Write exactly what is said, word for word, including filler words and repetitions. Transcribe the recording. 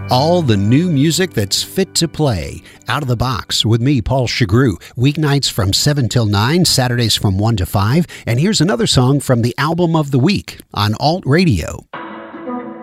All the new music that's fit to play. Out of the Box with me, Paul Chagru. Weeknights from seven till nine, Saturdays from one to five. And here's another song from the album of the week on Alt Radio.